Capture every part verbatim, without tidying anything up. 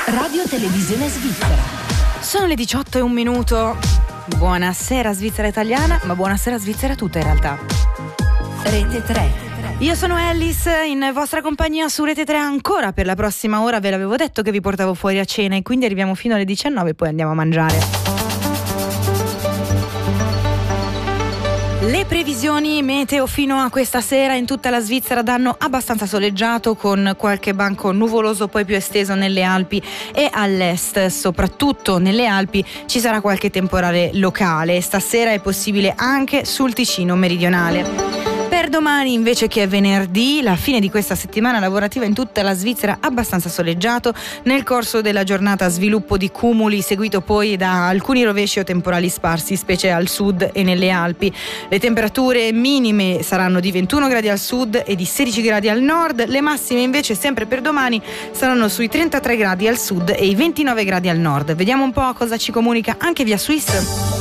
Radio Televisione Svizzera. Sono le diciotto e un minuto. Buonasera Svizzera italiana, ma buonasera Svizzera tutta in realtà. Rete tre. Io sono Alice, in vostra compagnia su Rete tre ancora per la prossima ora. Ve l'avevo detto che vi portavo fuori a cena e quindi arriviamo fino alle diciannove e poi andiamo a mangiare. Le previsioni meteo fino a questa sera in tutta la Svizzera danno abbastanza soleggiato, con qualche banco nuvoloso poi più esteso nelle Alpi e all'est. Soprattutto nelle Alpi ci sarà qualche temporale locale. Stasera è possibile anche sul Ticino meridionale. Per domani, invece, che è venerdì, la fine di questa settimana lavorativa in tutta la Svizzera abbastanza soleggiato. Nel corso della giornata sviluppo di cumuli, seguito poi da alcuni rovesci o temporali sparsi, specie al sud e nelle Alpi. Le temperature minime saranno di ventuno gradi al sud e di sedici gradi al nord. Le massime invece, sempre per domani, saranno sui trentatré gradi al sud e i ventinove gradi al nord. Vediamo un po' cosa ci comunica anche via Swiss,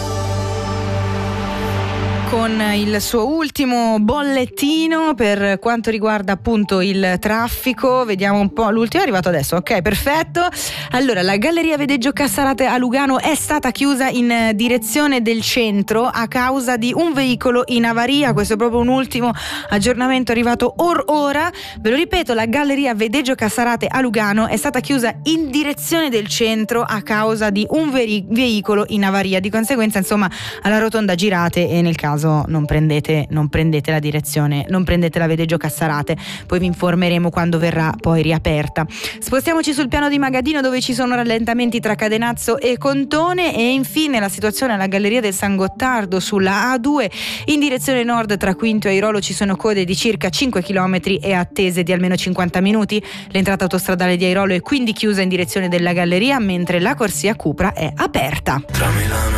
con il suo ultimo bollettino per quanto riguarda appunto il traffico. Vediamo un po', l'ultimo è arrivato adesso, ok, perfetto. Allora, la Galleria Vedeggio Cassarate a Lugano è stata chiusa in direzione del centro a causa di un veicolo in avaria. Questo è proprio un ultimo aggiornamento arrivato or ora. Ve lo ripeto, la Galleria Vedeggio Cassarate a Lugano è stata chiusa in direzione del centro a causa di un veri- veicolo in avaria. Di conseguenza, insomma, alla rotonda girate e nel caso non prendete, non prendete la direzione, non prendete la Vedeggio Cassarate. Poi vi informeremo quando verrà poi riaperta. Spostiamoci sul piano di Magadino, dove ci sono rallentamenti tra Cadenazzo e Contone, e infine la situazione alla Galleria del San Gottardo sulla A due in direzione nord tra Quinto e Airolo. Ci sono code di circa cinque chilometri e attese di almeno cinquanta minuti. L'entrata autostradale di Airolo è quindi chiusa in direzione della Galleria, mentre la corsia Cupra è aperta.